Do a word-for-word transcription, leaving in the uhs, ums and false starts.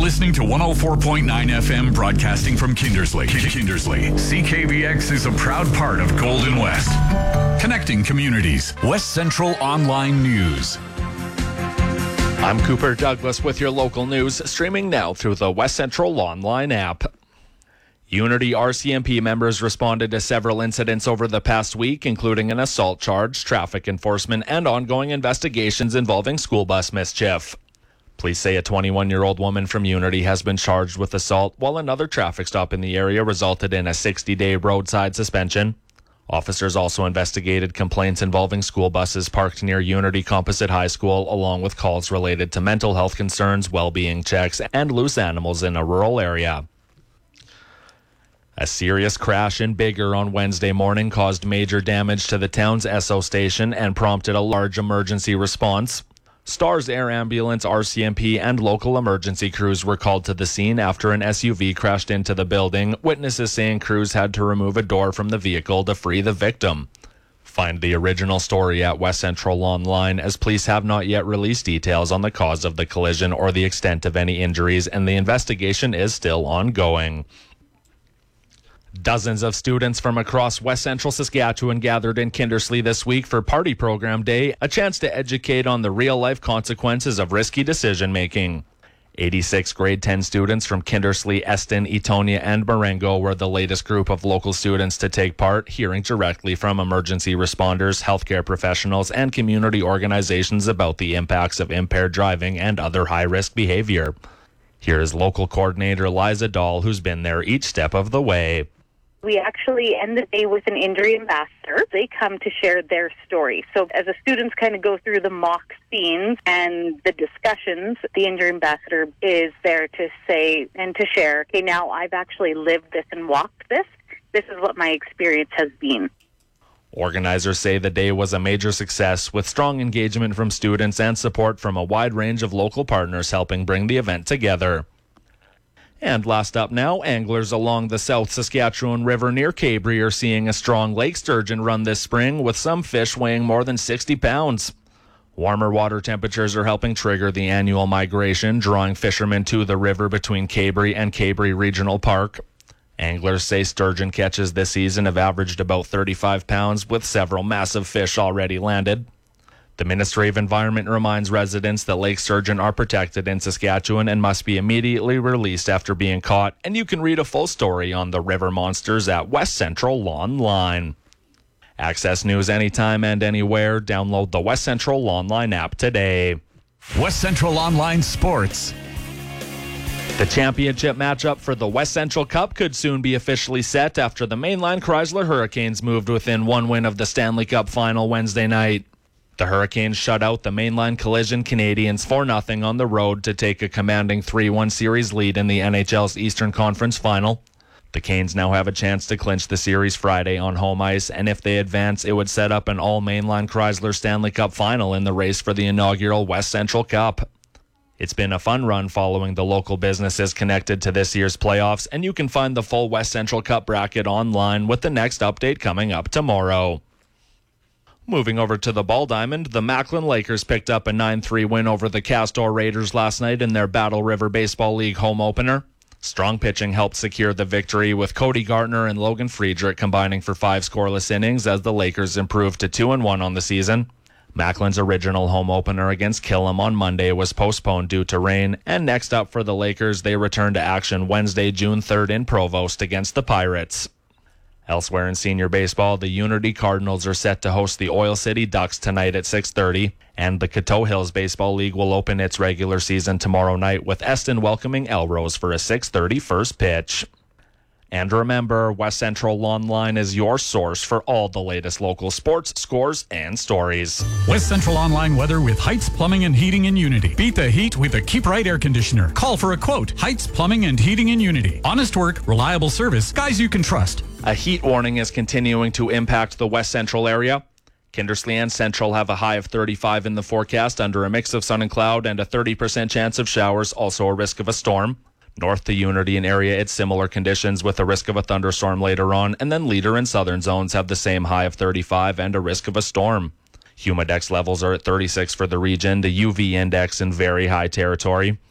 listening to one oh four point nine F M, broadcasting from Kindersley. Kindersley. C K B X is a proud part of Golden West. Connecting communities. West Central Online News. I'm Cooper Douglas with your local news, streaming now through the West Central Online app. Unity R C M P members responded to several incidents over the past week, including an assault charge, traffic enforcement, and ongoing investigations involving school bus mischief. Police say a twenty-one-year-old woman from Unity has been charged with assault, while another traffic stop in the area resulted in a sixty-day roadside suspension. Officers also investigated complaints involving school buses parked near Unity Composite High School, along with calls related to mental health concerns, well-being checks, and loose animals in a rural area. A serious crash in Biggar on Wednesday morning caused major damage to the town's Esso station and prompted a large emergency response. STARS Air Ambulance, R C M P, and local emergency crews were called to the scene after an S U V crashed into the building, witnesses saying crews had to remove a door from the vehicle to free the victim. Find the original story at West Central Online, as police have not yet released details on the cause of the collision or the extent of any injuries, and the investigation is still ongoing. Dozens of students from across West Central Saskatchewan gathered in Kindersley this week for Party Program Day, a chance to educate on the real-life consequences of risky decision-making. eighty-six grade ten students from Kindersley, Eston, Etonia, and Marengo were the latest group of local students to take part, hearing directly from emergency responders, healthcare professionals, and community organizations about the impacts of impaired driving and other high-risk behavior. Here is local coordinator Liza Dahl, who's been there each step of the way. We actually end the day with an injury ambassador. They come to share their story. So as the students kind of go through the mock scenes and the discussions, the injury ambassador is there to say and to share, okay, now I've actually lived this and walked this. This is what my experience has been. Organizers say the day was a major success, with strong engagement from students and support from a wide range of local partners helping bring the event together. And last up now, anglers along the South Saskatchewan River near Cabri are seeing a strong lake sturgeon run this spring, with some fish weighing more than sixty pounds. Warmer water temperatures are helping trigger the annual migration, drawing fishermen to the river between Cabri and Cabri Regional Park. Anglers say sturgeon catches this season have averaged about thirty-five pounds, with several massive fish already landed. The Ministry of Environment reminds residents that lake sturgeon are protected in Saskatchewan and must be immediately released after being caught, and you can read a full story on the river monsters at West Central Online. Access news anytime and anywhere. Download the West Central Online app today. West Central Online Sports. The championship matchup for the West Central Cup could soon be officially set after the Mainline Chrysler Hurricanes moved within one win of the Stanley Cup final Wednesday night. The Hurricanes shut out the Mainline Collision Canadians four nothing on the road to take a commanding three one series lead in the N H L's Eastern Conference Final. The Canes now have a chance to clinch the series Friday on home ice, and if they advance, it would set up an all-Mainline Chrysler Stanley Cup final in the race for the inaugural West Central Cup. It's been a fun run following the local businesses connected to this year's playoffs, and you can find the full West Central Cup bracket online, with the next update coming up tomorrow. Moving over to the Ball Diamond, the Macklin Lakers picked up a nine three win over the Castor Raiders last night in their Battle River Baseball League home opener. Strong pitching helped secure the victory, with Cody Gartner and Logan Friedrich combining for five scoreless innings as the Lakers improved to two and one on the season. Macklin's original home opener against Killam on Monday was postponed due to rain, and next up for the Lakers, they return to action Wednesday, June third in Provost against the Pirates. Elsewhere in senior baseball, the Unity Cardinals are set to host the Oil City Ducks tonight at six thirty, and the Coteau Hills Baseball League will open its regular season tomorrow night, with Eston welcoming Elrose for a six thirty first pitch. And remember, West Central Online is your source for all the latest local sports, scores, and stories. West Central Online weather with Heights Plumbing and Heating in Unity. Beat the heat with a Keep Right air conditioner. Call for a quote. Heights Plumbing and Heating in Unity. Honest work, reliable service, guys you can trust. A heat warning is continuing to impact the West Central area. Kindersley and Central have a high of thirty-five in the forecast under a mix of sun and cloud and a thirty percent chance of showers, also a risk of a storm. North to Unity and area, it's similar conditions with a risk of a thunderstorm later on, and then Leader and Southern zones have the same high of thirty-five and a risk of a storm. Humidex levels are at thirty-six for the region, the U V index in very high territory.